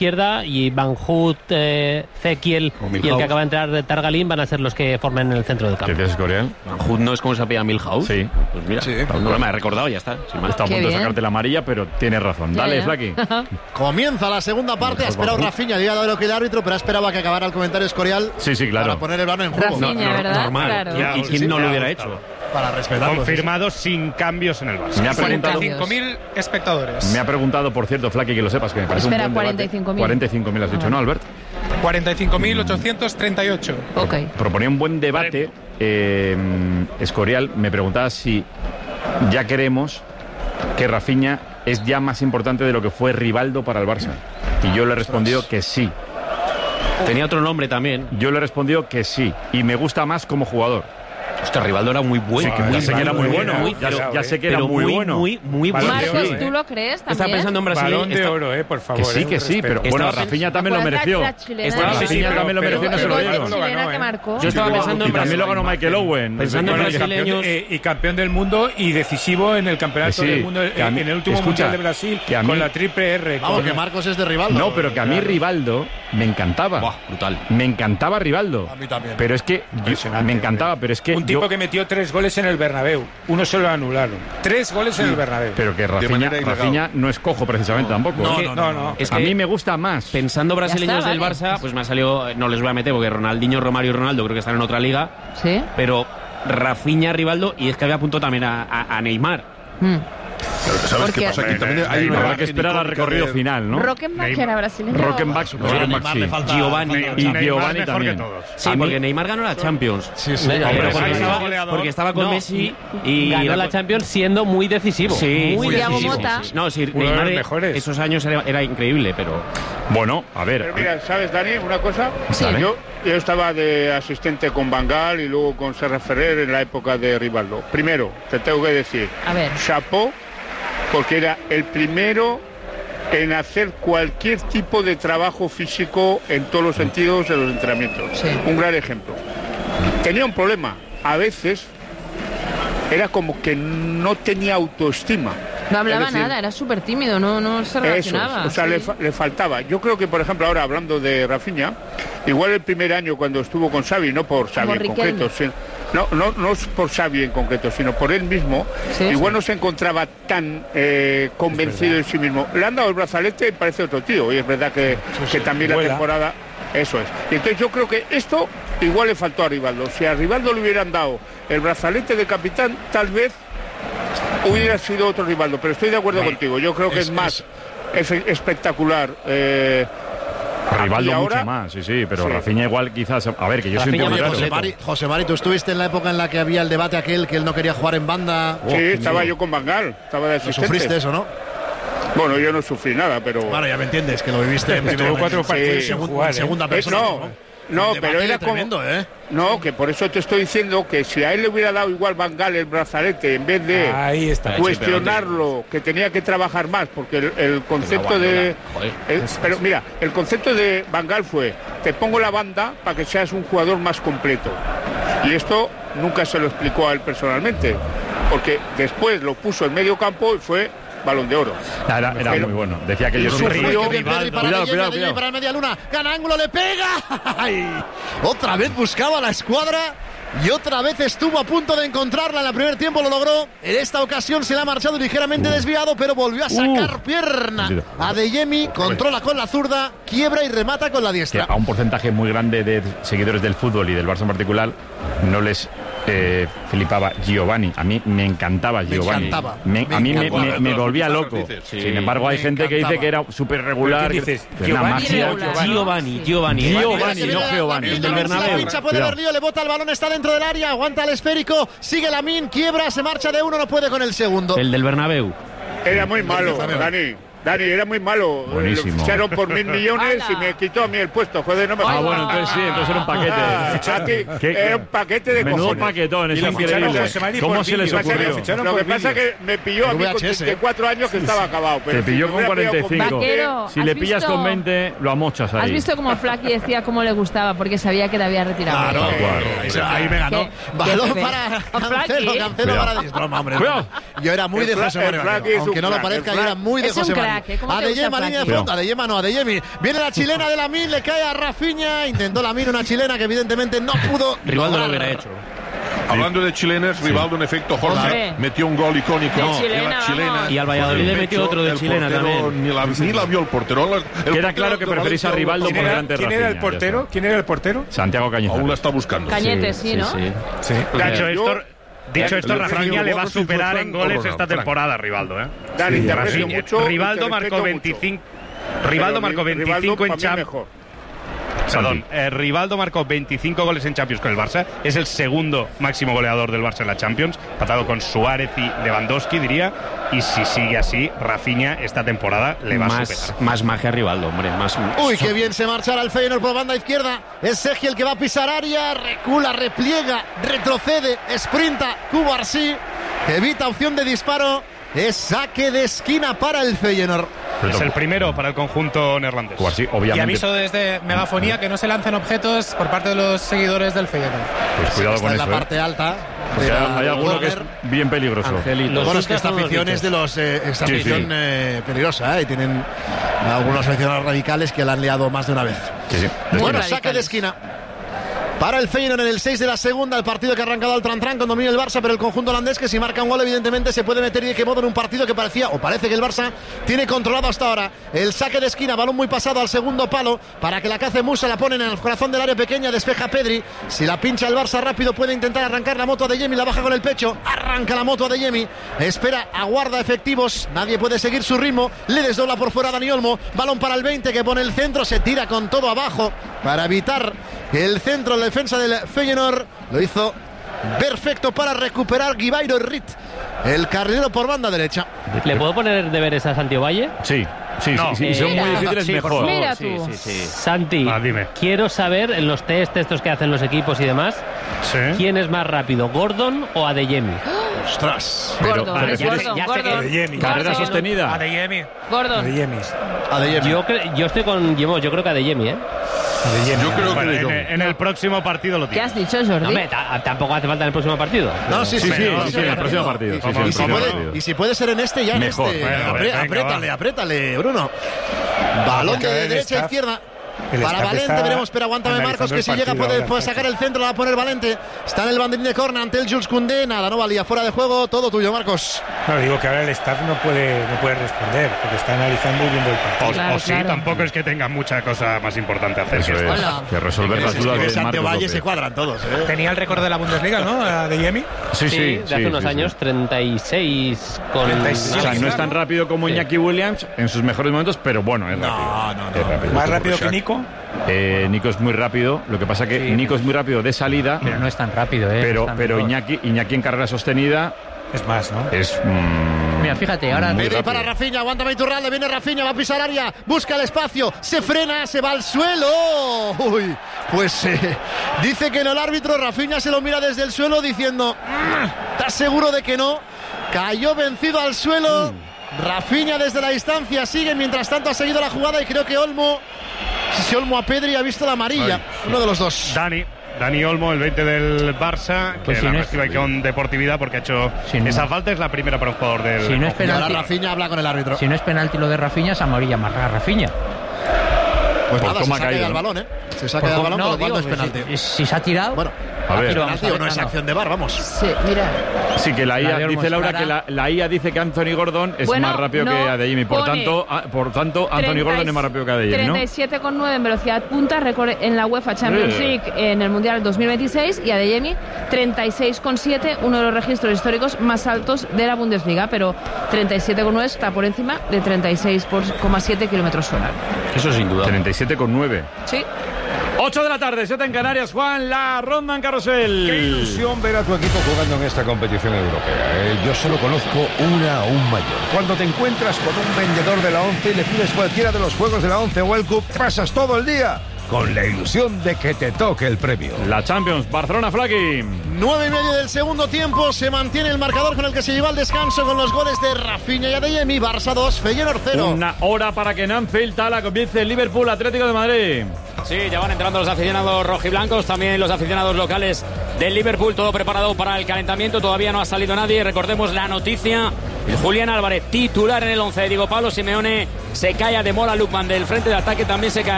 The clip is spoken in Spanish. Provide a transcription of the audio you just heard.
izquierda y Van Hout, Zekiel y el que acaba de entrar de Targalín van a ser los que formen el centro del campo. ¿Qué piensas, Escorial? Van Hout no es como se apellida Milhouse. Sí. Pues mira, Sí. no me he recordado, ya está. Está a punto de sacarte la amarilla, pero tienes razón. Dale, Flaky. Comienza la segunda parte. Ha esperado Rafinha, le ha dado lo que el árbitro, pero esperaba que acabara el comentario Escorial. Sí, claro. Para poner el balón en juego. Rafinha, ¿verdad? Normal. Claro. ¿Y quién no lo hubiera hecho? Para respetarlo. Confirmado sin cambios en el Barça. Me ha preguntado, 45.000 espectadores. me ha preguntado, por cierto, Flaky, que lo sepas, que me parece Espera, un buen debate. 45.000. 45.000 has dicho, ¿no, Albert? 45.838. Ok. Proponía un buen debate. Escorial me preguntaba si ya queremos que Rafinha es ya más importante de lo que fue Rivaldo para el Barça. Y yo le he respondido que sí. Tenía otro nombre también. Yo le he respondido que sí. Y me gusta más como jugador. Hostia, Rivaldo era muy bueno. Sí, que ya sé que era muy bueno. muy- Ya sé que era pero muy bueno. Muy Balón de bueno. oro, Marcos, ¿tú lo crees también? Estaba pensando en Brasil. Balón de oro, por favor. Que sí, pero bueno, Estaba Rafinha también lo Acuérdate mereció. la chilena Estaba- de- sí, sí, Rafinha también lo mereció y no se lo El gol dieron. de chilena ganó, que marcó. Yo estaba pensando Y en también lo ganó Michael Owen. Pensando en Bueno, brasileños. y campeón del mundo y decisivo en el campeonato Que sí, del mundo que a mí- en el último escucha, mundial de Brasil que a mí- con la triple R. Vamos, con- que Marcos es de Rivaldo. No, pero que a mí Rivaldo me encantaba. Buah, brutal. Me encantaba Rivaldo. A mí también. Pero es que Impresionante, me encantaba, pero es que un tipo yo- que metió 3 goles en el Bernabéu. Uno se lo anularon. 3 goles en el Bernabéu. pero que manera ilegal. Rafinha no es cojo precisamente tampoco. No. Es A que mí me gusta más. pensando brasileños está, del vale. Barça, pues me ha salido, no les voy a meter porque Ronaldinho, Romario y Ronaldo creo que están en otra liga, Sí. pero Rafinha, Rivaldo y es que había apuntado también a Neymar. ¿Sabes ¿Por qué qué? pasa? Aquí también hay Habrá una que esperar al recorrido final, ¿no? Rockenbach era brasileño. Rockenbach sí. Giovanni. Y Neymar Giovanni mejor también. que todos. Sí, porque Neymar ganó la Champions. Sí, sí. Pero Pero porque estaba con No, Messi y ganó la Champions siendo muy decisivo. Sí, muy Thiago decisivo. Motta. No, sí, Uno de Neymar los mejores. esos años era increíble, pero Bueno, a ver. Pero mira, ¿sabes, Dani? Una cosa. Sí. Vale. Yo estaba de asistente con Van Gaal y luego con Serra Ferrer en la época de Rivaldo. Primero, te tengo que decir, A ver. chapó, porque era el primero en hacer cualquier tipo de trabajo físico en todos los sentidos de los entrenamientos. Sí. Un gran ejemplo. Tenía un problema. A veces era como que no tenía autoestima. No hablaba Es decir, nada, era súper tímido, no se Eso relacionaba. es, o sea, sí. le faltaba. Yo creo que, por ejemplo, ahora hablando de Rafinha, igual el primer año cuando estuvo con Xavi, no por Xavi en Riquelme. concreto, no es por Xavi en concreto, sino por él mismo, Sí, igual no se encontraba tan convencido de sí mismo. Le han dado el brazalete y parece otro tío, y es verdad que también la vuela. temporada... Eso es. Y entonces yo creo que esto igual le faltó a Rivaldo. Si a Rivaldo le hubieran dado el brazalete de capitán, tal vez hubiera sido otro Rivaldo, pero estoy de acuerdo contigo. Yo creo que es más espectacular. Rivaldo y ahora- mucho más, sí, pero Sí. Rafinha igual quizás... A ver, que yo soy un Rafinha tío muy muy raro. José Mari, tú estuviste en la época en la que había el debate aquel que él no quería jugar en banda. Sí, estaba yo con Van Gaal, estaba de ¿Lo asistente. sufriste eso, no? Bueno, yo no sufrí nada, pero... Bueno, ya me entiendes, que lo viviste en Estuvo 4 partidos sin jugar. en segunda persona. No, El pero debate era como... tremendo, ¿eh? No, que por eso te estoy diciendo que si a él le hubiera dado igual Van Gaal el brazalete, en vez de Ahí está. cuestionarlo, que tenía que trabajar más, porque el concepto de... pero mira, el concepto de Van Gaal fue, te pongo la banda para que seas un jugador más completo. Y esto nunca se lo explicó a él personalmente, porque después lo puso en medio campo y fue Balón de Oro. Era Pero- muy bueno. Decía que yo y soy un sufrió- Pedri para Cuidado, Gueye, cuidado, Gueye cuidado. para el media luna. Gana ángulo, le pega. ¡Ay! Otra vez buscaba la escuadra y otra vez estuvo a punto de encontrarla. En el primer tiempo lo logró. En esta ocasión se le ha marchado ligeramente desviado, pero volvió a sacar pierna. Adeyemi controla con la zurda, quiebra y remata con la Que diestra. a un porcentaje muy grande de seguidores del fútbol y del Barça en particular no les flipaba Giovanni. A mí me encantaba Giovanni. encantaba. A mí encantaba. me volvía loco. Dices. Sin embargo, hay Me gente que dice encantaba. que era súper regular. ¿Pero qué dices? Que era Giovanni magia. irregular. Giovanni. Giovanni, Mira, no que viene Giovanni. Lamine, el del Lamine, Bernabéu. la pincha, puede Cuidado. haber lío, le bota el balón, está dentro del área, aguanta el esférico, sigue Lamine, quiebra, se marcha de uno, no puede con el segundo. El del Bernabéu. Era muy malo, Dani, era muy malo. Buenísimo. Lo ficharon por 1.000 millones y me quitó a mí el puesto. Joder, no me Ah, jodas. bueno, entonces sí, entonces era un paquete. A ti, era un paquete de Menudo cojones. paquetón, es Y lo ficharon increíble. José Mari ¿Cómo por se les vídeo. ocurrió? Ficharon Lo que por pasa es vídeo. que me pilló a mí con VHS, 34 años que estaba acabado. Pero Te pilló si con me hubiera pillado 45. Vaquero, Si ¿has le pillas visto- con 20, lo amochas ahí. ¿Has visto cómo Flaky decía cómo le gustaba? Porque sabía que te había retirado. Claro, ahí me ganó. ¿Qué? Balón ¿Qué? para Flaky. Cancelo Cuidado. para... Es broma, hombre. Cuidado. Yo era muy de El José Flaky María. es un Aunque no lo crack, parezca, el yo era Flaky. muy de Es un José crack, crack, ¿cómo te Adeyemi, gusta línea de Flaky? fondo. Adeyemi no, Adeyemi. Viene la chilena de Lamine, le cae a Rafinha. Intentó Lamine una chilena que evidentemente no pudo. Rivaldo lo lograr. hubiera hecho. Hablando de chilenas, Rivaldo en efecto, Jorge, Hombre. metió un gol icónico De en chilena, la chilena. vamos. Y al Valladolid le metió otro de El chilena portero también. Ni la vio el portero. El Queda portero claro que de preferís a Valencia Rivaldo ¿Quién por era, delante de quién era el Rafinha, ya portero? está. ¿Quién era el portero? Santiago Cañizares. Aún la está buscando. Cañete, sí, ¿no? Sí. Dicho esto, El Rafinha le va a Frank, superar Frank, en goles Frank, esta Frank. temporada, Rivaldo, ¿eh? Dani, te aprecio Rafinha. mucho. Rivaldo te marcó respeto 25. mucho. Rivaldo Pero marcó Rivaldo 25 en para mí Champions. mejor. Perdón, Rivaldo marcó 25 goles en Champions con el Barça. Es el segundo máximo goleador del Barça en la Champions, empatado con Suárez y Lewandowski, diría. Y si sigue así, Rafinha esta temporada le va a superar. Más magia a Rivaldo, hombre. Más. Uy, qué bien se marcha el Feyenoord por banda izquierda. Es Sergi el que va a pisar área. Recula, repliega, retrocede, sprinta. Cubarsí evita opción de disparo. Es saque de esquina para el Feyenoord. Es el primero para el conjunto neerlandés. Cubarsí, Y obviamente. aviso desde Megafonía que no se lancen objetos por parte de los seguidores del Feyenoord. Pues cuidado Está con en la eso. parte alta. Porque de la- hay alguno que es corner. bien peligroso. Angelito. Bueno, es que esta Los afición sustos es de los esta Sí, afición sí. peligrosa, y tienen algunos aficionados radicales que la han liado más de una vez. Sí, sí. Bueno, radicales. saque de esquina para el Feyenoord en el 6 de la segunda, el partido que ha arrancado al Tran-Tran con dominio del Barça, pero el conjunto holandés que si marca un gol evidentemente se puede meter y de qué modo en un partido que parecía o parece que el Barça tiene controlado hasta ahora. El saque de esquina, balón muy pasado al segundo palo para que la cace Musa, la ponen en el corazón del área pequeña, despeja Pedri. Si la pincha el Barça rápido puede intentar arrancar la moto a Adeyemi, la baja con el pecho, arranca la moto a Adeyemi, espera, aguarda efectivos, nadie puede seguir su ritmo, le desdobla por fuera a Dani Olmo, balón para el 20 que pone el centro, se tira con todo abajo para evitar que el centro, la defensa del Feyenoord, lo hizo perfecto para recuperar Guibairo Rit, el carrilero por banda derecha. ¿Le puedo poner deberes a Santi Valle? Sí, sí, No. sí, sí, son muy difíciles, Sí, por mejor. favor. Mira Sí, tú. sí, sí. Santi, Dime. quiero saber en los test estos que hacen los equipos y demás, Sí. ¿quién es más rápido, Gordon o Adeyemi? Ostras. Gordon, ¿te refieres- Gordon, ya sé que- Gordon. Adeyemi. Carrera Gordon. sostenida. Adeyemi. Gordon. Adeyemi. Yo estoy con Guillermo, yo creo que Adeyemi, ¿eh? Adeyemi. Yo creo que Bueno, yo. en el próximo partido lo ¿Qué tiene. has dicho, No, Jordi? hombre, tampoco hace falta en el próximo partido. No, sí, sí, Sí, sí, no, sí, en el próximo partido. Sí, sí, en el Y si, próximo puede, partido. y si puede ser en este, ya en Mejor. este. Bueno, venga, Apriétale, va. apriétale, Bruno. Balón Porque de el derecha a staff- izquierda. el Para staff Valente, está veremos, pero aguántame analizando Marcos, que el si llega partido puede ahora, sacar el centro, la va a poner Valente. Está en el banderín de córner ante el Jules Koundé, nada, no valía, fuera de juego, todo tuyo, Marcos. No, digo que ahora el staff no puede responder porque está analizando y viendo el partido. Claro, O sí, claro. tampoco es que tenga mucha cosa más importante a hacer. Eso que es, esto. Hola. que resolver las dudas de Santiago Marcos Valle López. se cuadran todos, Tenía el récord de la Bundesliga, ¿no? Adeyemi. Sí, sí, de hace sí, unos sí, años, sí. 36 con... 36. O sea, no es tan rápido como Sí. Iñaki Williams en sus mejores momentos, pero bueno, es rápido. Es rápido. Más rápido que Nico. Nico es muy rápido, lo que pasa que Nico es muy rápido de salida, Pero no es tan rápido, ¿eh? pero, Es tan pero veloz. Iñaki en carrera sostenida Es más, ¿no? es... Mira, fíjate, ahora... muy Pedri rápido. para Rafinha, aguántame Iturralde, viene Rafinha, va a pisar área, busca el espacio, se frena, se va al suelo. Uy, pues dice que no el árbitro, Rafinha se lo mira desde el suelo diciendo, ¿estás seguro de que no? Cayó vencido al suelo. Rafinha desde la distancia sigue, mientras tanto ha seguido la jugada y creo que Olmo, si Olmo a Pedri ha visto la amarilla, uno de los dos. Dani Olmo, el 20 del Barça, Pues que si la no es- recibe con deportividad porque ha hecho Si no- esa falta, es la primera para un jugador del... Si no es Y ahora penalti, Rafinha habla con el árbitro. si no es penalti lo de Rafinha, es amarilla más Rafinha. Pues Por nada, se cómo ha saca caído, el ¿no? balón, ¿eh? Se saca el balón, con lo cual no es pues, penalti. si se ha tirado... Bueno, A ver. pero vamos penalti o no ver, es acción de VAR, vamos. Sí, mira. Sí, que la La IA, de Olmo dice es Laura clara. que la IA dice que Anthony Gordon es Bueno, más rápido no, que Adeyemi. Por pone tanto, Anthony Gordon es más rápido que Adeyemi, ¿no? 37,9 en velocidad punta, récord en la UEFA Champions League en el Mundial 2026, y Adeyemi 36,7, uno de los registros históricos más altos de la Bundesliga, pero 37,9 está por encima de 36,7 kilómetros hora. Eso sin duda. 37,9. Sí. 8 de la tarde, 7 en Canarias, Juan, la ronda en carrusel. Qué ilusión ver a tu equipo jugando en esta competición europea. Yo solo conozco una aún mayor. Cuando te encuentras con un vendedor de la ONCE y le pides cualquiera de los juegos de la ONCE World Cup, pasas todo el día con la ilusión de que te toque el premio. La Champions, Barcelona, Flaki. 9:30 del segundo tiempo, se mantiene el marcador con el que se lleva al descanso con los goles de Rafinha y Adeyemi. Barça 2, Feyenoord 0. Una hora para que en Anfield Tala comience el Liverpool Atlético de Madrid. Sí, ya van entrando los aficionados rojiblancos, también los aficionados locales del Liverpool, todo preparado para el calentamiento, todavía no ha salido nadie. Recordemos la noticia, el Julián Álvarez titular en el 11 de Diego Pablo Simeone, se cae de Mola Lukman del frente de ataque, también se cae